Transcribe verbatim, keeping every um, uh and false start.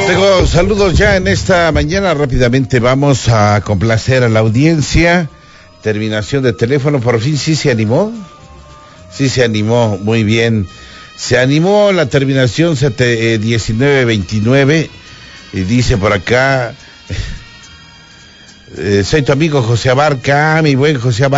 Tengo saludos ya en esta mañana. Rápidamente vamos a complacer a la audiencia. Terminación de teléfono, por fin sí se animó. Sí se animó, muy bien. Se animó la terminación diecinueve veintinueve. Y dice por acá, eh, soy tu amigo José Abarca, mi buen José Abarca.